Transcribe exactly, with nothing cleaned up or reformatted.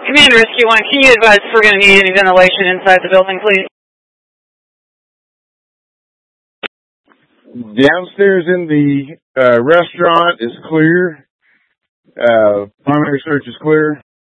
Commander Rescue one, can you advise if we're going to need any ventilation inside the building, please? Downstairs in the uh, restaurant is clear. Uh, primary search is clear.